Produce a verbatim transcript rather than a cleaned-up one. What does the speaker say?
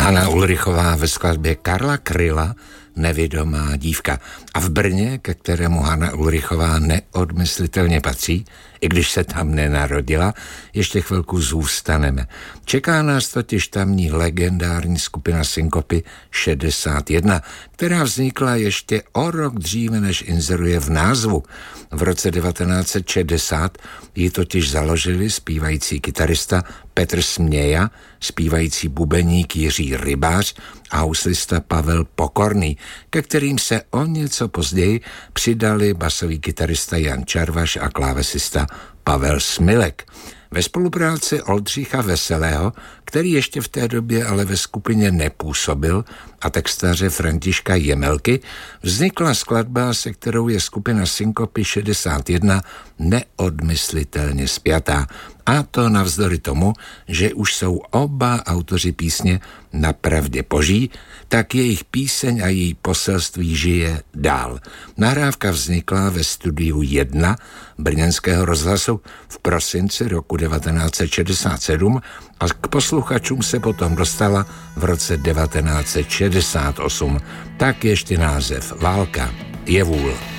Hana Ulrichová ve skladbě Karla Kryla Nevědomá dívka. A v Brně, ke kterému Hana Ulrichová neodmyslitelně patří, i když se tam nenarodila, ještě chvilku zůstaneme. Čeká nás totiž tamní legendární skupina Synkopy šedesát jedna, která vznikla ještě o rok dříve, než inzeruje v názvu. V roce devatenáct set šedesát ji totiž založili zpívající kytarista Petr Směja, zpívající bubeník Jiří Rybář a houslista Pavel Pokorný, ke kterým se o něco později přidali basový kytarista Jan Čarvaš a klávesista Pavel Smilek. Ve spolupráci Oldřicha Veselého, který ještě v té době ale ve skupině nepůsobil, a textaře Františka Jemelky, vznikla skladba, se kterou je skupina Synkopy šedesát jedna neodmyslitelně spjatá. A to navzdory tomu, že už jsou oba autoři písně na pravdě boží, tak jejich píseň a její poselství žije dál. Nahrávka vznikla ve studiu jedna brněnského rozhlasu v prosinci roku devatenáct set šedesát sedm a k posluchačům se potom dostala v roce devatenáct set šedesát osm. Tak ještě název Válka je vůl.